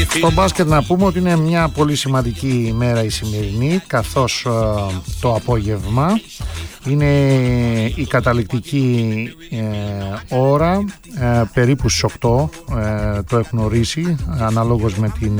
Στο μπάσκετ να πούμε ότι είναι μια πολύ σημαντική ημέρα η σημερινή, καθώς το απόγευμα είναι η καταληκτική ώρα, περίπου στις 8 το έχουν ορίσει, αναλόγως με την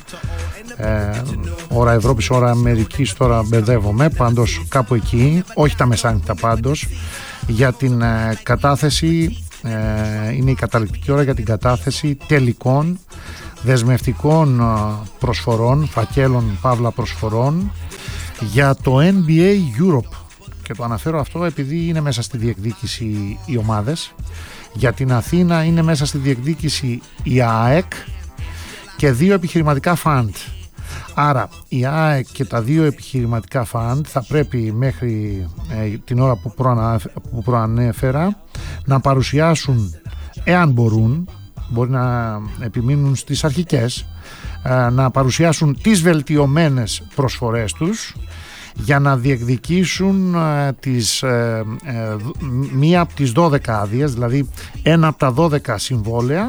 ώρα Ευρώπης, ώρα Αμερικής, τώρα μπερδεύομαι, πάντως κάπου εκεί, όχι τα μεσάνυχτα πάντως, για την κατάθεση, είναι η καταληκτική ώρα για την κατάθεση τελικών δεσμευτικών προσφορών, φακέλων παύλα προσφορών για το NBA Europe. Και το αναφέρω αυτό επειδή είναι μέσα στη διεκδίκηση οι ομάδες. Για την Αθήνα είναι μέσα στη διεκδίκηση η ΑΕΚ και δύο επιχειρηματικά φαντ. Άρα η ΑΕΚ και τα δύο επιχειρηματικά φαντ θα πρέπει μέχρι την ώρα που προανέφερα να παρουσιάσουν, εάν μπορούν, μπορεί να επιμείνουν στις αρχικές, να παρουσιάσουν τις βελτιωμένες προσφορές τους για να διεκδικήσουν μία από τις 12 άδειες, δηλαδή ένα από τα 12 συμβόλαια,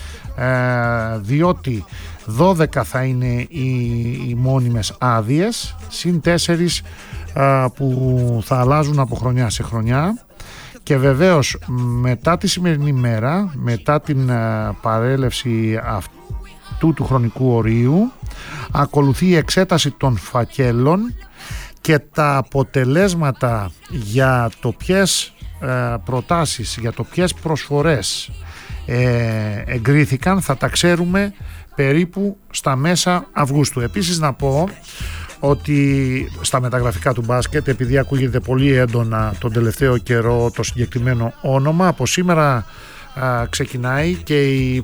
διότι 12 θα είναι οι μόνιμες άδειες συν 4 που θα αλλάζουν από χρονιά σε χρονιά. Και βεβαίως μετά τη σημερινή μέρα, μετά την παρέλευση αυτού του χρονικού ορίου, ακολουθεί η εξέταση των φακέλων και τα αποτελέσματα για το ποιες προτάσεις, για το ποιες προσφορές εγκρίθηκαν θα τα ξέρουμε περίπου στα μέσα Αυγούστου. Επίσης να πω ότι στα μεταγραφικά του μπάσκετ, επειδή ακούγεται πολύ έντονα τον τελευταίο καιρό το συγκεκριμένο όνομα, από σήμερα ξεκινάει και η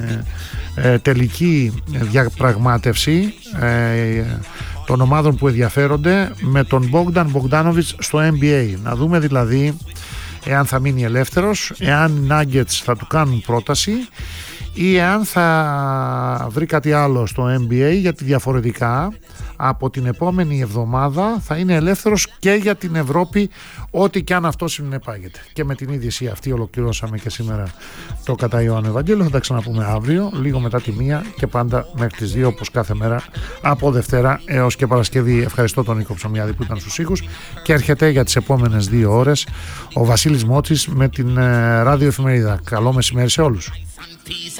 τελική διαπραγμάτευση των ομάδων που ενδιαφέρονται με τον Bogdan Bogdanovic στο NBA. Να δούμε δηλαδή εάν θα μείνει ελεύθερος, εάν οι Nuggets θα του κάνουν πρόταση ή εάν θα βρει κάτι άλλο στο NBA, γιατί διαφορετικά από την επόμενη εβδομάδα θα είναι ελεύθερος και για την Ευρώπη, ό,τι και αν αυτό συνεπάγεται. Και με την είδηση αυτή ολοκληρώσαμε και σήμερα το κατά Ιωάννου Ευαγγέλιο. Θα τα ξαναπούμε αύριο, λίγο μετά τη 1 και πάντα μέχρι τις 2, όπως κάθε μέρα από Δευτέρα έως και Παρασκευή. Ευχαριστώ τον Νίκο Ψωμιάδη που ήταν στους ήχους και έρχεται για τις επόμενες 2 ώρες ο Βασίλης Μότσης με την ραδιοεφημερίδα. Καλό μεσημέρι σε όλους.